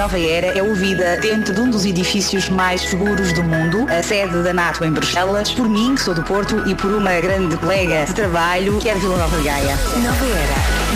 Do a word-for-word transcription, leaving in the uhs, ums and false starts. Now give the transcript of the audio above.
Nova Era é ouvida dentro de um dos edifícios mais seguros do mundo, a sede da NATO em Bruxelas, por mim, que sou do Porto, e por uma grande colega de trabalho, que é de Vila Nova de Gaia. Nova Era.